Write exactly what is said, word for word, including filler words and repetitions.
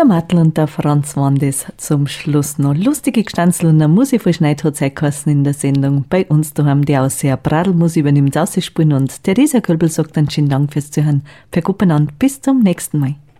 Der Mattel und der Franz waren das zum Schluss noch. Lustige Gestanzel und eine Musik von Schneidholzheitkassen in der Sendung. Bei uns daheim die Ausseher Bradelmusik übernimmt Ausspielen und Theresa Kölbel sagt dann schönen Dank fürs Zuhören. Verkuppen an, bis zum nächsten Mal.